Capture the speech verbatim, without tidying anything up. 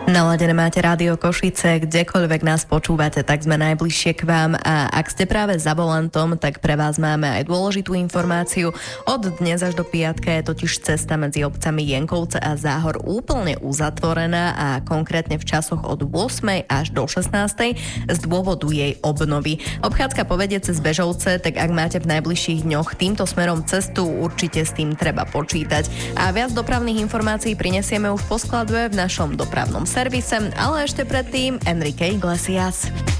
Naladené máte Rádio Košice, kdekoľvek nás počúvate, tak sme najbližšie k vám a ak ste práve za volantom, tak pre vás máme aj dôležitú informáciu. Od dnes až do piatka je totiž cesta medzi obcami Jenkovce a Záhor úplne uzatvorená a konkrétne v časoch od ôsmej až do šestnástej z dôvodu jej obnovy. Obchádzka povedie cez Bežovce, tak ak máte v najbližších dňoch týmto smerom cestu, určite s tým treba počítať. A viac dopravných informácií prinesieme už po skladbe v našom dopravnom servise, ale ešte predtým Enrique Iglesias.